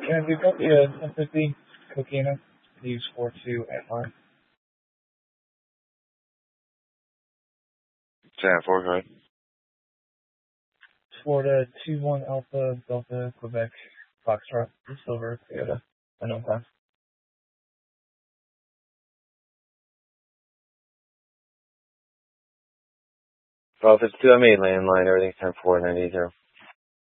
Yeah, we've got the 1050 Coquina. Use 42 at line. 10-4, go ahead. Florida 21 Alpha Delta Quebec Foxtrot Silver Toyota unknown class. Well, if it's 2 on me, landline, everything's 10-4, 980.